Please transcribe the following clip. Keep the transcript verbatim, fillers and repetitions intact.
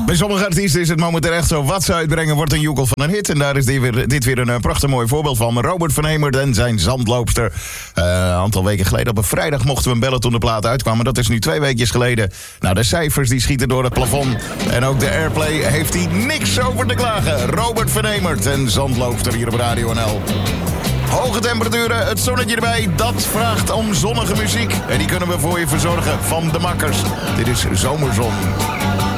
Bij sommige artiesten is het momenteel echt zo. Wat ze uitbrengen wordt een joekel van een hit. En daar is dit weer, dit weer een uh, prachtig mooi voorbeeld van. Robert van Hemert en zijn Zandloopster. Uh, een aantal weken geleden op een vrijdag mochten we hem bellen toen de plaat uitkwam. Maar dat is nu twee weekjes geleden. Nou, de cijfers die schieten door het plafond. En ook de airplay heeft hij niks over te klagen. Robert van Hemert en Zandloopster hier op Radio N L. Hoge temperaturen, het zonnetje erbij, dat vraagt om zonnige muziek. En die kunnen we voor je verzorgen van de makkers. Dit is Zomerzon.